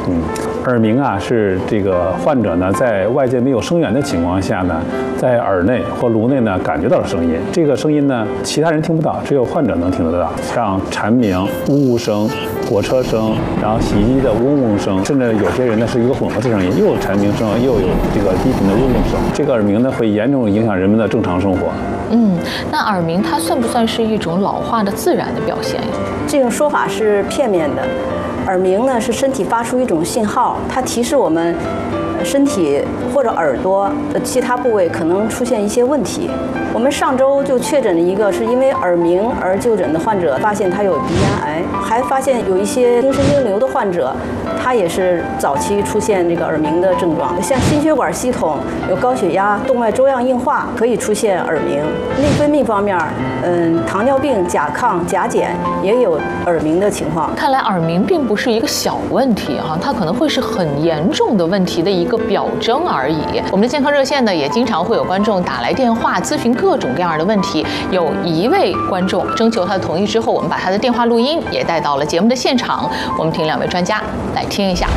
耳鸣啊，是这个患者呢在外界没有声源的情况下呢，在耳内或颅内呢感觉到声音。这个声音呢，其他人听不到，只有患者能听得到，像蝉鸣、呜呜声、火车声，然后洗衣机的嗡嗡声，甚至有些人呢是一个混合的声音，又有蝉鸣声，又有这个低频的嗡嗡声。这个耳鸣呢，会严重影响人们的正常生活。 那耳鸣它算不算是一种老化的自然的表现呀？ 这种说法是片面的。耳鸣呢是身体发出一种信号，它提示我们身体或者耳朵的其他部位可能出现一些问题。我们上周就确诊了一个是因为耳鸣而就诊的患者，发现他有鼻咽癌，还发现有一些听神经瘤的患者，他也是早期出现这个耳鸣的症状。像心血管系统有高血压、动脉粥样硬化可以出现耳鸣。内分泌方面，糖尿病、甲亢、甲减也有耳鸣的情况。 看来耳鸣并不是一个小问题哈，它可能会是很严重的问题的一个表征而已。我们的健康热线呢，也经常会有观众打来电话咨询各种各样的问题。有一位观众征求他的同意之后，我们把他的电话录音也带到了节目的现场，我们请两位专家来听一下。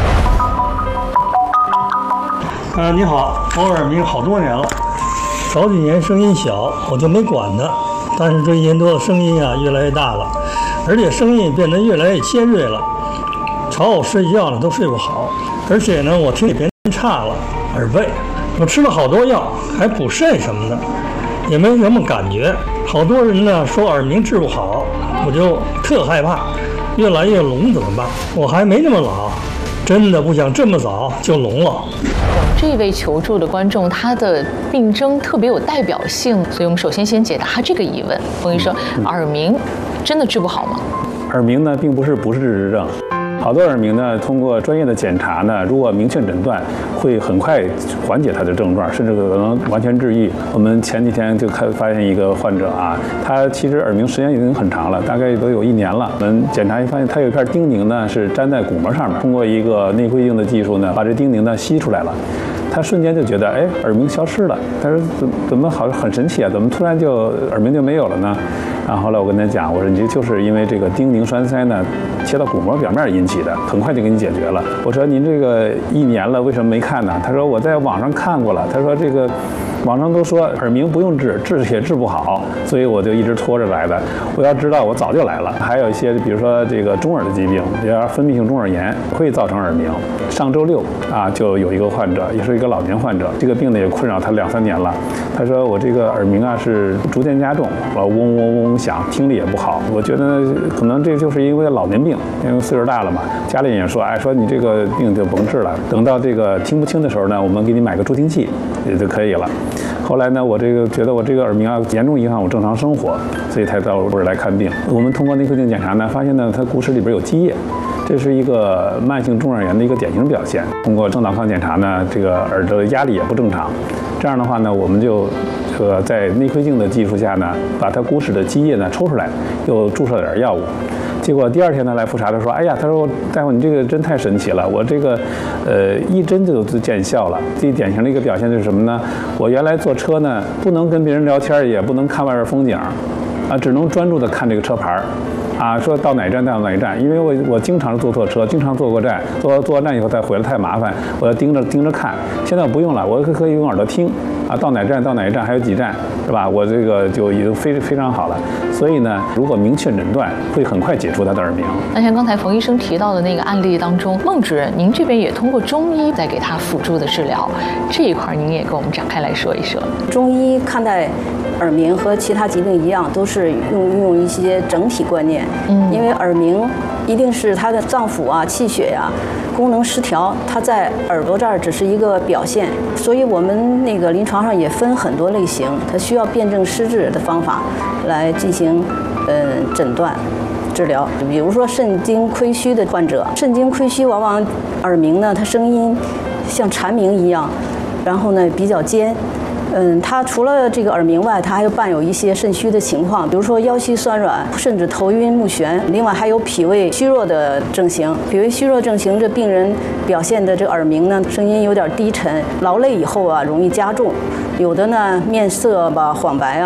你好，我耳鸣好多年了，早几年声音小，我就没管它，但是这1年多的声音啊越来越大了，而且声音变得越来越尖锐了，吵我睡觉呢都睡不好，而且呢我听力变差了，耳背，我吃了好多药，还补肾什么的，也没什么感觉。好多人呢说耳鸣治不好，我就特害怕，越来越聋怎么办？我还没那么老，真的不想这么早就聋了。 这位求助的观众，他的病征特别有代表性，所以我们首先解答这个疑问。冯医生，耳鸣真的治不好吗？ 耳鸣呢，并不是不治之症。好多耳鸣呢，通过专业的检查呢，如果明确诊断，会很快缓解他的症状，甚至可能完全治愈。我们前几天就发现一个患者啊，他其实耳鸣时间已经很长了，大概都有1年了。我们检查发现他有一片丁宁呢是粘在鼓膜上面，通过一个内窥镜的技术呢，把这丁宁呢吸出来了。他瞬间就觉得，哎，耳鸣消失了。他说怎么好像很神奇啊？怎么突然就耳鸣就没有了呢？然后后来我跟他讲，我说你就是因为这个丁宁栓塞呢切到鼓膜表面引起的，很快就给你解决了。我说您这个1年了，为什么没看呢？他说我在网上看过了。他说这个网上都说耳鸣不用治，治也治不好，所以我就一直拖着来的。我要知道我早就来了。还有一些比如说这个中耳的疾病，比如分泌性中耳炎会造成耳鸣。上周6啊，就有一个患者，也是一个老年患者，这个病呢也困扰他2、3年了。他说我这个耳鸣啊是逐渐加重，嗡嗡嗡响，听力也不好。我觉得可能这就是因为老年病，因为岁数大了嘛。家里人也说，哎，说你这个病就甭治了，等到这个听不清的时候呢，我们给你买个助听器也就可以了。后来呢，我这个觉得我这个耳鸣啊严重影响我正常生活，所以才到我这儿来看病。我们通过内窥镜检查呢，发现呢他骨齿里边有积液。这是一个慢性中耳炎的一个典型表现。通过正脑康检查呢，这个耳朵的压力也不正常。这样的话呢，我们就在内窥镜的技术下呢，把它骨齿的积液呢抽出来，又注射点药物。结果第2天他来复查，他说：“哎呀，他说大夫你这个针太神奇了，我这个1针就见效了。”最典型的一个表现就是什么呢？我原来坐车呢，不能跟别人聊天，也不能看外边风景，啊，只能专注的看这个车牌儿。啊，说到哪站到哪一站，因为我经常坐错车，经常坐过站，坐过站以后再回来太麻烦，我要盯着看。现在我不用了，我可以用耳朵听啊，到哪站到哪一站还有几站，是吧？我这个就已经非常好了。所以呢，如果明确诊断，会很快解除他的耳鸣。 那像刚才冯医生提到的那个案例当中，孟主任，您这边也通过中医在给他辅助的治疗，这一块您也给我们展开来说一说。 中医看待耳鸣和其他疾病一样，都是运用一些整体观念。因为耳鸣一定是他的脏腑啊、气血呀、功能失调，它在耳朵这儿只是一个表现，所以我们那个临床上也分很多类型，它需要辨证施治的方法来进行诊断。治疗，比如说肾经亏虚的患者，肾经亏虚往往耳鸣呢，它声音像蝉鸣一样，然后呢比较尖。它除了这个耳鸣外，它还有伴有一些肾虚的情况，比如说腰膝酸软，甚至头晕目眩。另外还有脾胃虚弱的症型，脾胃虚弱症型，这病人表现的这耳鸣呢，声音有点低沉，劳累以后啊容易加重，有的呢面色吧黄白啊。